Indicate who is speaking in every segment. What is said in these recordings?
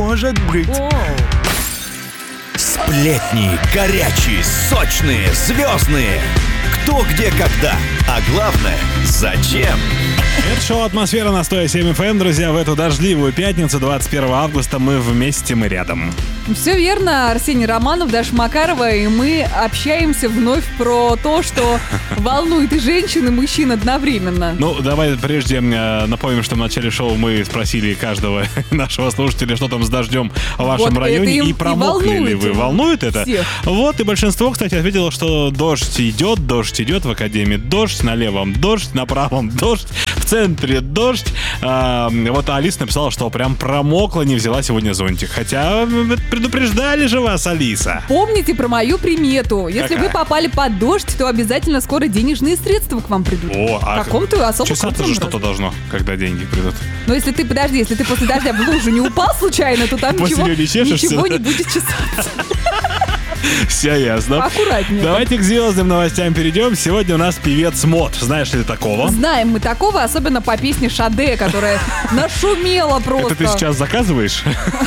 Speaker 1: может быть. Сплетни горячие, сочные, звездные. Кто, где, когда. А главное, зачем?
Speaker 2: Это шоу «Атмосфера» на 107 FM. Друзья, в эту дождливую пятницу, 21 августа, мы вместе, мы рядом.
Speaker 3: Все верно, Арсений Романов, Даша Макарова, и мы общаемся вновь про то, что волнует и женщин, и мужчин одновременно.
Speaker 2: Ну, давай прежде напомним, что в начале шоу мы спросили каждого нашего слушателя, что там с дождем в вашем районе, и промокли ли вы. Волнует это?
Speaker 3: Всех.
Speaker 2: Вот, и большинство, кстати, ответило, что дождь идет в Академии дождь, на левом дождь, на правом дождь, в центре дождь. Вот Алиса написала, что прям промокла, не взяла сегодня зонтик. Хотя предупреждали же вас, Алиса.
Speaker 3: Помните про мою примету. Если
Speaker 2: Какая?
Speaker 3: вы попали под дождь, то обязательно скоро денежные средства к вам придут.
Speaker 2: О,
Speaker 3: В каком-то особо
Speaker 2: чесаться
Speaker 3: крупном
Speaker 2: же что-то
Speaker 3: размере.
Speaker 2: должно, когда деньги придут.
Speaker 3: Но если ты после дождя в лужу не упал случайно, то там
Speaker 2: После
Speaker 3: ничего
Speaker 2: неё не чешешься,
Speaker 3: не
Speaker 2: да?
Speaker 3: будет чесаться.
Speaker 2: Все ясно.
Speaker 3: Аккуратнее.
Speaker 2: Давайте к звездным новостям перейдем. Сегодня у нас певец МОД. Знаешь ли такого?
Speaker 3: Знаем мы такого, особенно по песне Шаде, которая нашумела просто.
Speaker 2: Это ты сейчас заказываешь?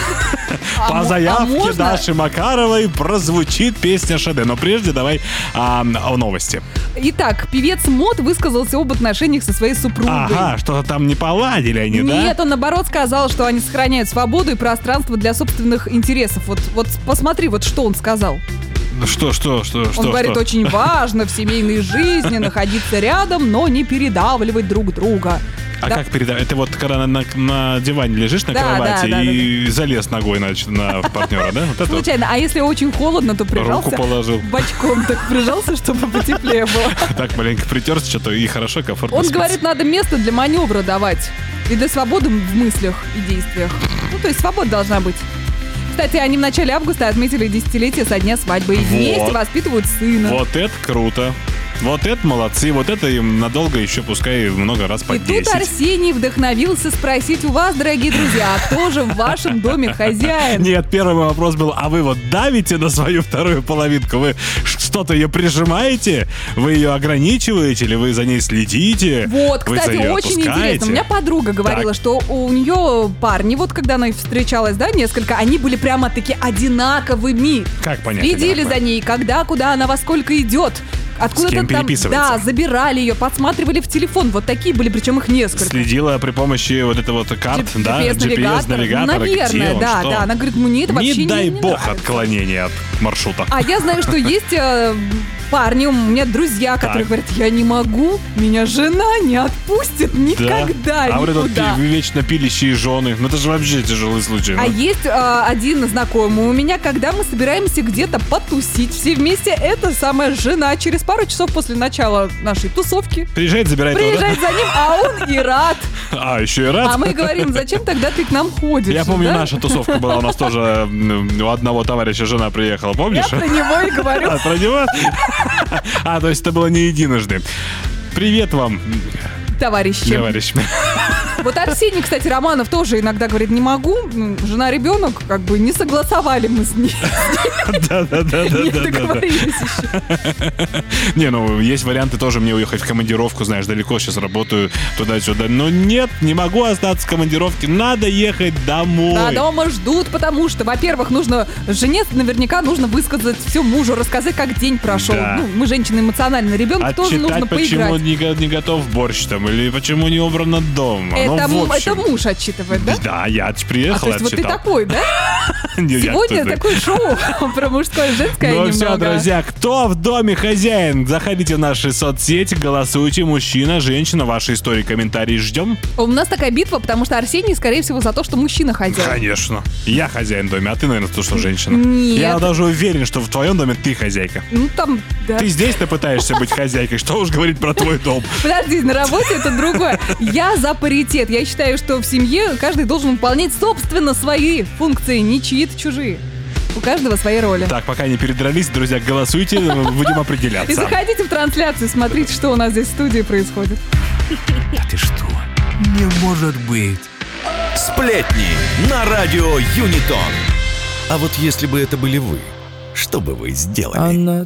Speaker 2: По
Speaker 3: А
Speaker 2: заявке
Speaker 3: можно?
Speaker 2: Даши Макаровой прозвучит песня Шаде. Но прежде давай о новости.
Speaker 3: Итак, певец МОД высказался об отношениях со своей супругой.
Speaker 2: Ага, что-то там не поладили они, да?
Speaker 3: Нет, он наоборот сказал, что они сохраняют свободу и пространство для собственных интересов. Вот посмотри, вот что он сказал.
Speaker 2: Что?
Speaker 3: Он говорит, очень важно в семейной жизни находиться рядом, но не передавливать друг друга.
Speaker 2: А
Speaker 3: Да.
Speaker 2: как передать? Это вот когда на диване лежишь на
Speaker 3: Да,
Speaker 2: кровати
Speaker 3: да,
Speaker 2: и залез ногой на партнера, да? Вот это вот.
Speaker 3: Случайно. А если очень холодно, то прижался.
Speaker 2: Руку положил.
Speaker 3: Бочком так прижался, чтобы потеплее было.
Speaker 2: Так маленько притерся, что-то и хорошо, комфортно
Speaker 3: Он
Speaker 2: спится.
Speaker 3: говорит, надо место для маневра давать. И для свободы в мыслях и действиях. Ну, то есть свобода должна быть. Кстати, они в начале августа отметили 10-летие со дня свадьбы. И вместе
Speaker 2: Вот.
Speaker 3: воспитывают сына.
Speaker 2: Вот это круто. Вот это молодцы, вот это им надолго еще пускай много раз
Speaker 3: И
Speaker 2: по
Speaker 3: тут
Speaker 2: 10.
Speaker 3: Арсений вдохновился спросить у вас, дорогие друзья, а кто же в вашем доме хозяин?
Speaker 2: Нет, первый мой вопрос был, а вы вот давите на свою вторую половинку? Вы что-то ее прижимаете? Вы ее ограничиваете или вы за ней следите?
Speaker 3: Вот,
Speaker 2: Вы за
Speaker 3: кстати,
Speaker 2: неё
Speaker 3: очень
Speaker 2: отпускаете?
Speaker 3: интересно. У меня подруга говорила,
Speaker 2: Так.
Speaker 3: что у нее парни, вот когда она встречалась, да, несколько, они были прямо-таки одинаковыми.
Speaker 2: Как понять?
Speaker 3: Следили
Speaker 2: одинаково?
Speaker 3: за ней, когда, куда она, во сколько идет. Откуда-то
Speaker 2: кем
Speaker 3: там,
Speaker 2: переписывается?
Speaker 3: да, забирали ее, подсматривали в телефон. Вот такие были, причем их несколько.
Speaker 2: Следила при помощи вот этого вот карт, да?
Speaker 3: GPS-навигатор. Наверное,
Speaker 2: где он,
Speaker 3: да,
Speaker 2: что
Speaker 3: да. Она говорит, мне это вообще
Speaker 2: Не дай бог
Speaker 3: нравится.
Speaker 2: отклонения от маршрута.
Speaker 3: А я знаю, что есть парни, у меня друзья, которые
Speaker 2: Так.
Speaker 3: говорят, я не могу, меня жена не отпустит никогда,
Speaker 2: А вот это вот
Speaker 3: никуда.
Speaker 2: вечно пилящие жены, ну это же вообще тяжелый случай.
Speaker 3: А
Speaker 2: ну.
Speaker 3: есть один знакомый у меня, когда мы собираемся где-то потусить все вместе, это самая жена через пару часов после начала нашей тусовки
Speaker 2: Приезжает, забирает его, да?
Speaker 3: приезжает за ним, а он и рад.
Speaker 2: А, еще и рад.
Speaker 3: А мы говорим, зачем тогда ты к нам ходишь?
Speaker 2: Я помню,
Speaker 3: да?
Speaker 2: наша тусовка была, у нас тоже у одного товарища жена приехала,
Speaker 3: Я
Speaker 2: помнишь?
Speaker 3: про него и говорю.
Speaker 2: А, про него? А, то есть это было не единожды. Привет вам,
Speaker 3: Товарищи.
Speaker 2: товарищ.
Speaker 3: Вот Арсений, кстати, Романов тоже иногда говорит, не могу, жена, ребенок, как бы не согласовали мы с ней. Не
Speaker 2: Да-да-да.
Speaker 3: договорились еще.
Speaker 2: Не, ну, есть варианты тоже мне уехать в командировку, знаешь, далеко сейчас работаю туда-сюда. Но нет, не могу остаться в командировке, надо ехать домой.
Speaker 3: Да, дома ждут, потому что, во-первых, жене наверняка нужно высказать все мужу, рассказать, как день прошел.
Speaker 2: Да.
Speaker 3: Ну, мы женщины эмоционально, ребенку тоже нужно
Speaker 2: Отчитать, почему
Speaker 3: поиграть.
Speaker 2: не готов борщ там, или почему не убрано дома.
Speaker 3: Это,
Speaker 2: Ну, в общем.
Speaker 3: это муж отчитывает, да?
Speaker 2: Да, я
Speaker 3: А
Speaker 2: приехал
Speaker 3: то есть
Speaker 2: и
Speaker 3: вот ты
Speaker 2: отчитал.
Speaker 3: такой, да?
Speaker 2: Не, я
Speaker 3: Сегодня
Speaker 2: кто-то.
Speaker 3: такое шоу про мужское и женское
Speaker 2: Ну
Speaker 3: немного.
Speaker 2: все, друзья, кто в доме хозяин? Заходите в наши соцсети, голосуйте, мужчина, женщина, ваши истории, комментарии ждем.
Speaker 3: У нас такая битва, потому что Арсений, скорее всего, за то, что мужчина хозяин.
Speaker 2: Конечно. Я хозяин в доме, а ты, наверное, то, что женщина.
Speaker 3: Нет.
Speaker 2: Я даже уверен, что в твоем доме ты хозяйка.
Speaker 3: Ну там, да.
Speaker 2: Ты здесь-то пытаешься быть хозяйкой, что уж говорить про твой дом.
Speaker 3: Подожди, на работе это другое. Я за паритет. Я считаю, что в семье каждый должен выполнять, собственно, свои функции, не чьи-то чужие. У каждого свои роли.
Speaker 2: Так, пока не передрались, друзья, голосуйте, будем
Speaker 3: И
Speaker 2: определяться.
Speaker 3: заходите в трансляцию, смотрите, что у нас здесь в студии происходит.
Speaker 1: Да ты что? Не может быть. Сплетни на радио Юнитон. А вот если бы это были вы, что бы вы сделали?
Speaker 4: Она